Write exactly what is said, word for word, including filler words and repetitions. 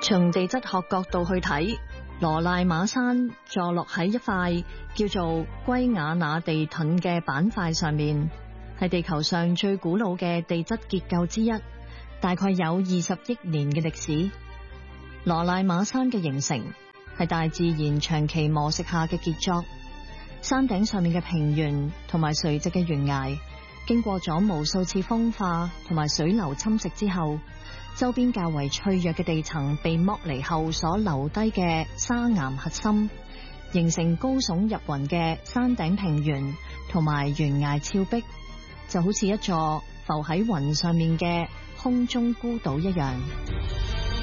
從地質學角度去睇，羅賴馬山坐落喺一塊叫做圭亞那地盾嘅板塊上面，係地球上最古老嘅地質結構之一，大概有二十億年嘅歷史。羅賴馬山嘅形成係大自然長期磨蝕下嘅傑作，山頂上面嘅平原同埋垂直嘅懸崖，經過咗無數次風化同埋水流侵蝕之後，周邊較為脆弱嘅地層被剝離後所留低嘅砂岩核心，形成高聳入雲嘅山頂平原同埋懸崖峭壁，就好似一座浮喺雲上面嘅空中孤島一樣。